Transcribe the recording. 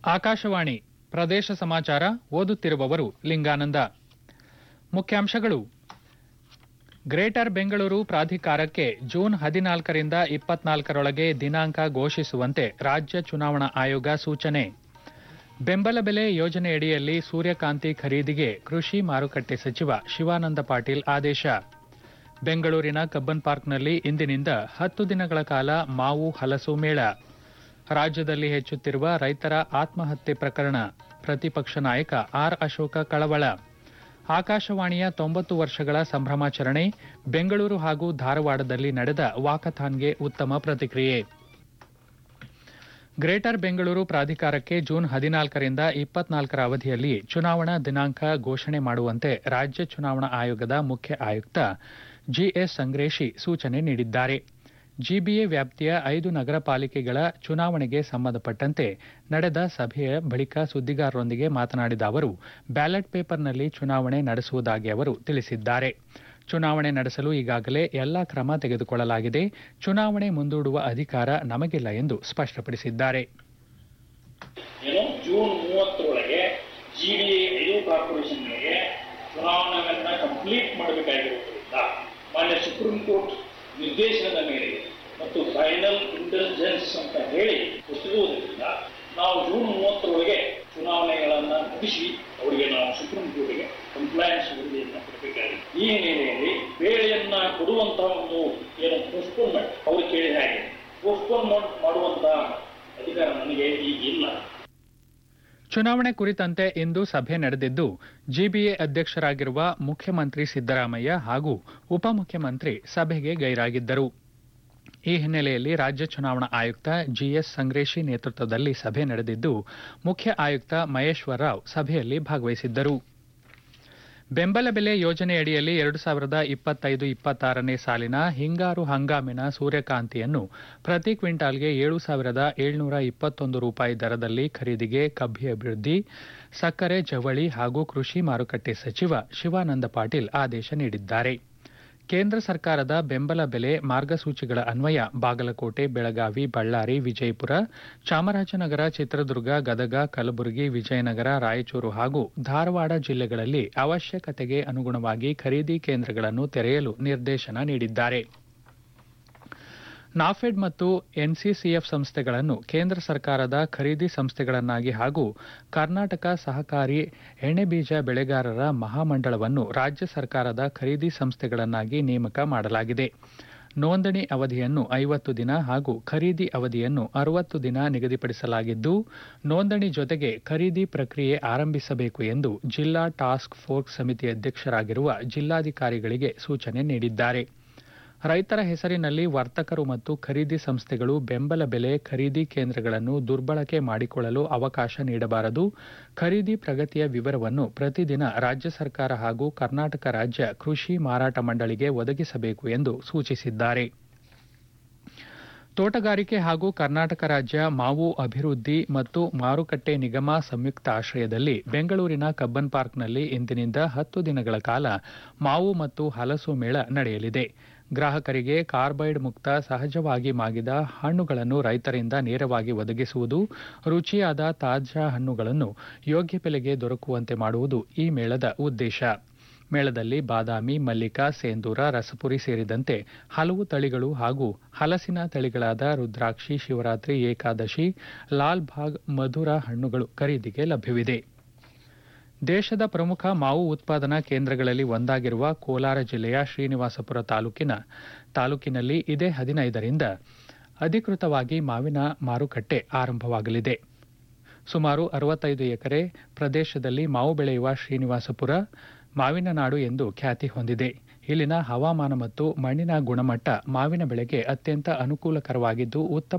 ಆಕಾಶವಾಣಿ ಪ್ರದೇಶ ಸಮಾಚಾರ ಓದುತ್ತಿರುವವರು ಲಿಂಗಾನಂದ. ಮುಖ್ಯಾಂಶಗಳು. ಗ್ರೇಟರ್ ಬೆಂಗಳೂರು ಪ್ರಾಧಿಕಾರಕ್ಕೆ ಜೂನ್ 14ರಿಂದ 24ರೊಳಗೆ ದಿನಾಂಕ ಘೋಷಿಸುವಂತೆ ರಾಜ್ಯ ಚುನಾವಣಾ ಆಯೋಗ ಸೂಚನೆ. ಬೆಂಬಲ ಬೆಲೆ ಯೋಜನೆಯಡಿಯಲ್ಲಿ ಸೂರ್ಯಕಾಂತಿ ಖರೀದಿಗೆ ಕೃಷಿ ಮಾರುಕಟ್ಟೆ ಸಚಿವ ಶಿವಾನಂದ ಪಾಟೀಲ್ ಆದೇಶ. ಬೆಂಗಳೂರಿನ ಕಬ್ಬನ್ ಪಾರ್ಕ್ನಲ್ಲಿ ಇಂದಿನಿಂದ 10 ದಿನಗಳ ಕಾಲ ಮಾವು ಹಲಸು ಮೇಳ. ರಾಜ್ಯದಲ್ಲಿ ಹೆಚ್ಚುತ್ತಿರುವ ರೈತರ ಆತ್ಮಹತ್ಯೆ ಪ್ರಕರಣ. ಪ್ರತಿಪಕ್ಷ ನಾಯಕ ಆರ್. ಅಶೋಕ ಕಳವಳ. ಆಕಾಶವಾಣಿಯ 90 ವರ್ಷಗಳ ಸಂಭ್ರಮಾಚರಣೆ. ಬೆಂಗಳೂರು ಹಾಗೂ ಧಾರವಾಡದಲ್ಲಿ ನಡೆದ ವಾಕಥಾನ್ಗೆ ಉತ್ತಮ ಪ್ರತಿಕ್ರಿಯೆ. ಗ್ರೇಟರ್ ಬೆಂಗಳೂರು ಪ್ರಾಧಿಕಾರಕ್ಕೆ ಜೂನ್ 14ರಿಂದ 24ರ ಅವಧಿಯಲ್ಲಿ ಚುನಾವಣಾ ದಿನಾಂಕ ಘೋಷಣೆ ಮಾಡುವಂತೆ ರಾಜ್ಯ ಚುನಾವಣಾ ಆಯೋಗದ ಮುಖ್ಯ ಆಯುಕ್ತ ಜಿಎಸ್ ಸಂಗ್ರೇಶಿ ಸೂಚನೆ ನೀಡಿದ್ದಾರೆ. ಜಿಬಿಎ ವ್ಯಾಪ್ತಿಯ 5 ನಗರ ಪಾಲಿಕೆಗಳ ಚುನಾವಣೆಗೆ ಸಂಬಂಧಪಟ್ಟಂತೆ ನಡೆದ ಸಭೆಯ ಬಳಿಕ ಸುದ್ದಿಗಾರರೊಂದಿಗೆ ಮಾತನಾಡಿದ ಅವರು, ಬ್ಯಾಲೆಟ್ ಪೇಪರ್ನಲ್ಲಿ ಚುನಾವಣೆ ನಡೆಸುವುದಾಗಿ ಅವರು ತಿಳಿಸಿದ್ದಾರೆ. ಚುನಾವಣೆ ನಡೆಸಲು ಈಗಾಗಲೇ ಎಲ್ಲಾ ಕ್ರಮ ತೆಗೆದುಕೊಳ್ಳಲಾಗಿದೆ. ಚುನಾವಣೆ ಮುಂದೂಡುವ ಅಧಿಕಾರ ನಮಗಿಲ್ಲ ಎಂದು ಸ್ಪಷ್ಟಪಡಿಸಿದ್ದಾರೆ. ಜೂನ್ 30ರೊಳಗೆ ಜಿಬಿಎ 5 ಕಾರ್ಪೊರೇಷನ್ಗಳಿಗೆ ಚುನಾವಣೆಗಳನ್ನು ಕಂಪ್ಲೀಟ್ ಮಾಡಬೇಕಾಗಿರುವುದರಿಂದ ಮಾನ್ಯ ಸುಪ್ರೀಂ ಕೋರ್ಟ್ ನಿರ್ದೇಶನದ ಮೇರೆಗೆ ಮತ್ತು ಫೈನಲ್ ಇಂಟೆಲಿಜೆನ್ಸ್ ಅಂತ ಹೇಳಿ ಕೊಟ್ಟಿರುವುದರಿಂದ ನಾವು ಜೂನ್ 30ರೊಳಗೆ ಚುನಾವಣೆಗಳನ್ನು ಮುಗಿಸಿ ಅವರಿಗೆ ನಾವು ಸುಪ್ರೀಂ ಕೋರ್ಟ್ಗೆ ಕಂಪ್ಲೈನ್ಸ್ ವರದಿಯನ್ನು ಕೊಡಬೇಕಾಗಿದೆ. ಈ ಹಿನ್ನೆಲೆಯಲ್ಲಿ ಬೇಳೆಯನ್ನ ಕೊಡುವಂತಹ ಒಂದು ಏನು ಪೋಸ್ಟ್ಪೋನ್ಮೆಂಟ್ ಅವರು ಕೇಳಿದ ಹಾಗೆ ಪೋಸ್ಟ್ಪೋನ್ಮೆಂಟ್ ಮಾಡುವಂತಹ ಅಧಿಕಾರ ನನಗೆ ಈಗಿಲ್ಲ. ಚುನಾವಣೆ ಕುರಿತಂತೆ ಇಂದು ಸಭೆ ನಡೆದಿದ್ದು, ಜಿಬಿಎ ಅಧ್ಯಕ್ಷರಾಗಿರುವ ಮುಖ್ಯಮಂತ್ರಿ ಸಿದ್ದರಾಮಯ್ಯ ಹಾಗೂ ಉಪಮುಖ್ಯಮಂತ್ರಿ ಸಭೆಗೆ ಗೈರಾಗಿದ್ದರು. ಈ ಹಿನ್ನೆಲೆಯಲ್ಲಿ ರಾಜ್ಯ ಚುನಾವಣಾ ಆಯುಕ್ತ ಜಿಎಸ್ ಸಂಗ್ರೇಶಿ ನೇತೃತ್ವದಲ್ಲಿ ಸಭೆ ನಡೆದಿದ್ದು, ಮುಖ್ಯ ಆಯುಕ್ತ ಮಹೇಶ್ವರ ರಾವ್ ಸಭೆಯಲ್ಲಿ ಭಾಗವಹಿಸಿದ್ದರು. ಬೆಂಬಲ ಬೆಲೆ ಯೋಜನೆಯಡಿಯಲ್ಲಿ 2025-26ನೇ ಸಾಲಿನ ಹಿಂಗಾರು ಹಂಗಾಮಿನ ಸೂರ್ಯಕಾಂತಿಯನ್ನು ಪ್ರತಿ ಕ್ವಿಂಟಾಲ್ಗೆ 7,721 ರೂಪಾಯಿ ದರದಲ್ಲಿ ಖರೀದಿಗೆ ಕಬ್ಬಿ ಅಭಿವೃದ್ಧಿ, ಸಕ್ಕರೆ, ಜವಳಿ ಹಾಗೂ ಕೃಷಿ ಮಾರುಕಟ್ಟೆ ಸಚಿವ ಶಿವಾನಂದ ಪಾಟೀಲ್ ಆದೇಶ ನೀಡಿದ್ದಾರೆ. ಕೇಂದ್ರ ಸರ್ಕಾರದ ಬೆಂಬಲ ಬೆಲೆ ಮಾರ್ಗಸೂಚಿಗಳ ಅನ್ವಯ ಬಾಗಲಕೋಟೆ, ಬೆಳಗಾವಿ, ಬಳ್ಳಾರಿ, ವಿಜಯಪುರ, ಚಾಮರಾಜನಗರ, ಚಿತ್ರದುರ್ಗ, ಗದಗ, ಕಲಬುರಗಿ, ವಿಜಯನಗರ, ರಾಯಚೂರು ಹಾಗೂ ಧಾರವಾಡ ಜಿಲ್ಲೆಗಳಲ್ಲಿ ಅವಶ್ಯಕತೆಗೆ ಅನುಗುಣವಾಗಿ ಖರೀದಿ ಕೇಂದ್ರಗಳನ್ನು ತೆರೆಯಲು ನಿರ್ದೇಶನ ನೀಡಿದ್ದಾರೆ. ನಾಫೆಡ್ ಮತ್ತು ಎನ್ಸಿಸಿಎಫ್ ಸಂಸ್ಥೆಗಳನ್ನು ಕೇಂದ್ರ ಸರ್ಕಾರದ ಖರೀದಿ ಸಂಸ್ಥೆಗಳನ್ನಾಗಿ ಹಾಗೂ ಕರ್ನಾಟಕ ಸಹಕಾರಿ ಎಣ್ಣೆಬೀಜ ಬೆಳೆಗಾರರ ಮಹಾಮಂಡಳವನ್ನು ರಾಜ್ಯ ಸರ್ಕಾರದ ಖರೀದಿ ಸಂಸ್ಥೆಗಳನ್ನಾಗಿ ನೇಮಕ ಮಾಡಲಾಗಿದೆ. ನೋಂದಣಿ ಅವಧಿಯನ್ನು 50 ದಿನ ಹಾಗೂ ಖರೀದಿ ಅವಧಿಯನ್ನು 60 ದಿನ ನಿಗದಿಪಡಿಸಲಾಗಿದ್ದು, ನೋಂದಣಿ ಜೊತೆಗೆ ಖರೀದಿ ಪ್ರಕ್ರಿಯೆ ಆರಂಭಿಸಬೇಕು ಎಂದು ಜಿಲ್ಲಾ ಟಾಸ್ಕ್ ಫೋರ್ಸ್ ಸಮಿತಿ ಅಧ್ಯಕ್ಷರಾಗಿರುವ ಜಿಲ್ಲಾಧಿಕಾರಿಗಳಿಗೆ ಸೂಚನೆ ನೀಡಿದ್ದಾರೆ. ರೈತರ ಹೆಸರಿನಲ್ಲಿ ವರ್ತಕರು ಮತ್ತು ಖರೀದಿ ಸಂಸ್ಥೆಗಳು ಬೆಂಬಲ ಬೆಲೆ ಖರೀದಿ ಕೇಂದ್ರಗಳನ್ನು ದುರ್ಬಳಕೆ ಮಾಡಿಕೊಳ್ಳಲು ಅವಕಾಶ ನೀಡಬಾರದು. ಖರೀದಿ ಪ್ರಗತಿಯ ವಿವರವನ್ನು ಪ್ರತಿದಿನ ರಾಜ್ಯ ಸರ್ಕಾರ ಹಾಗೂ ಕರ್ನಾಟಕ ರಾಜ್ಯ ಕೃಷಿ ಮಾರಾಟ ಮಂಡಳಿಗೆ ಒದಗಿಸಬೇಕು ಎಂದು ಸೂಚಿಸಿದ್ದಾರೆ. ತೋಟಗಾರಿಕೆ ಹಾಗೂ ಕರ್ನಾಟಕ ರಾಜ್ಯ ಮಾವು ಅಭಿವೃದ್ಧಿ ಮತ್ತು ಮಾರುಕಟ್ಟೆ ನಿಗಮ ಸಂಯುಕ್ತ ಆಶ್ರಯದಲ್ಲಿ ಬೆಂಗಳೂರಿನ ಕಬ್ಬನ್ ಪಾರ್ಕ್ನಲ್ಲಿ ಇಂದಿನಿಂದ 10 ದಿನಗಳ ಕಾಲ ಮಾವು ಮತ್ತು ಹಲಸು ಮೇಳ ನಡೆಯಲಿದೆ. ಗ್ರಾಹಕರಿಗೆ ಕಾರ್ಬೈಡ್ ಮುಕ್ತ ಸಹಜವಾಗಿ ಮಾಗಿದ ಹಣ್ಣುಗಳನ್ನು ರೈತರಿಂದ ನೇರವಾಗಿ ಒದಗಿಸುವುದು, ರುಚಿಯಾದ ತಾಜಾ ಹಣ್ಣುಗಳನ್ನು ಯೋಗ್ಯ ಬೆಲೆಗೆ ದೊರಕುವಂತೆ ಮಾಡುವುದು ಈ ಮೇಳದ ಉದ್ದೇಶ. ಮೇಳದಲ್ಲಿ ಬಾದಾಮಿ, ಮಲ್ಲಿಕಾ, ಸೇಂದೂರ, ರಸಪುರಿ ಸೇರಿದಂತೆ ಹಲವು ತಳಿಗಳು ಹಾಗೂ ಹಲಸಿನ ತಳಿಗಳಾದ ರುದ್ರಾಕ್ಷಿ, ಶಿವರಾತ್ರಿ, ಏಕಾದಶಿ, ಲಾಲ್ ಬಾಗ್, ಮಧುರ ಹಣ್ಣುಗಳು ಖರೀದಿಗೆ ಲಭ್ಯವಿದೆ. ದೇಶದ ಪ್ರಮುಖ ಮಾವು ಉತ್ಪಾದನಾ ಕೇಂದ್ರಗಳಲ್ಲಿ ಒಂದಾಗಿರುವ ಕೋಲಾರ ಜಿಲ್ಲೆಯ ಶ್ರೀನಿವಾಸಪುರ ತಾಲೂಕಿನಲ್ಲಿ ಇದೇ 15ರಿಂದ ಅಧಿಕೃತವಾಗಿ ಮಾವಿನ ಮಾರುಕಟ್ಟೆ ಆರಂಭವಾಗಲಿದೆ. ಸುಮಾರು 65 ಎಕರೆ ಪ್ರದೇಶದಲ್ಲಿ ಮಾವು ಬೆಳೆಯುವ ಶ್ರೀನಿವಾಸಪುರ ಮಾವಿನ ನಾಡು ಎಂದು ಖ್ಯಾತಿ ಹೊಂದಿದೆ. ಇಲ್ಲಿನ ಹವಾಮಾನ ಮತ್ತು ಮಣ್ಣಿನ ಗುಣಮಟ್ಟ ಮಾವಿನ ಬೆಳೆಗೆ ಅತ್ಯಂತ ಅನುಕೂಲಕರವಾಗಿದ್ದು, ಉತ್ತಮ